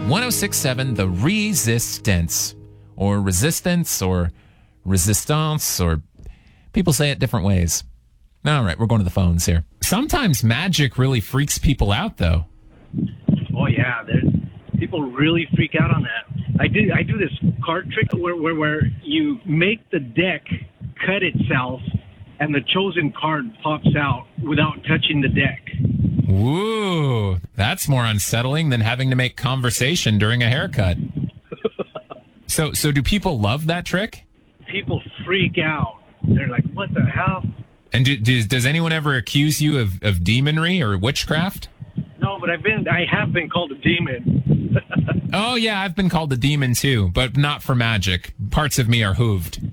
1067 The Resistance, or Resistance, or Resistance, or people say it different ways. All right, we're going to the phones here. Sometimes magic really freaks people out, though. Oh yeah, people really freak out on that. I do this card trick where you make the deck cut itself and the chosen card pops out without touching the deck. Ooh, that's more unsettling than having to make conversation during a haircut. So do people love that trick? People freak out. They're like, what the hell? And does anyone ever accuse you of demonry or witchcraft? No, but I have been called a demon. Oh, yeah, I've been called a demon, too, but not for magic. Parts of me are hooved.